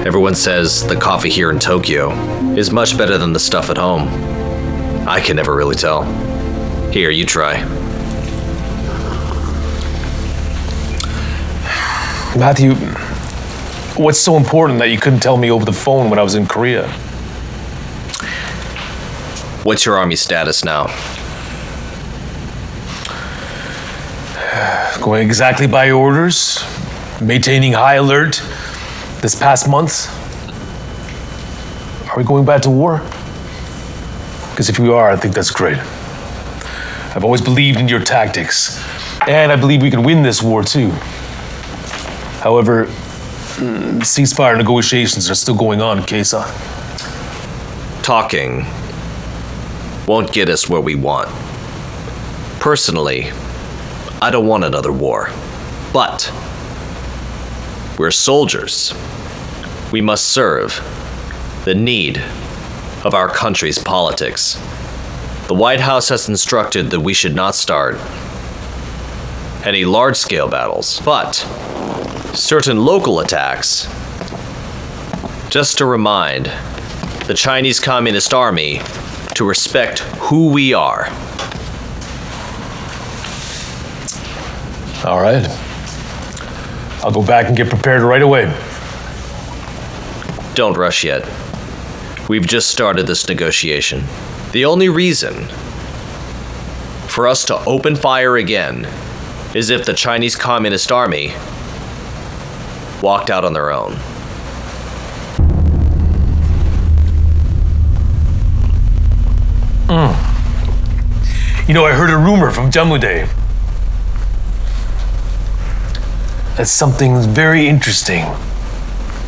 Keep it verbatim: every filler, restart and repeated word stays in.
Everyone says the coffee here in Tokyo is much better than the stuff at home. I can never really tell. Here, you try. Matthew, what's so important that you couldn't tell me over the phone when I was in Korea? What's your army status now? Going exactly by orders, maintaining high alert. This past month, are we going back to war? Because if we are, I think that's great. I've always believed in your tactics, and I believe we can win this war too. However, ceasefire negotiations are still going on, Kesa. Talking won't get us where we want. Personally, I don't want another war, but we're soldiers. We must serve the need of our country's politics. The White House has instructed that we should not start any large-scale battles, but certain local attacks, just to remind the Chinese Communist Army to respect who we are. All right. I'll go back and get prepared right away. Don't rush yet. We've just started this negotiation. The only reason for us to open fire again is if the Chinese Communist Army walked out on their own. Mm. You know, I heard a rumor from Jammuday that something very interesting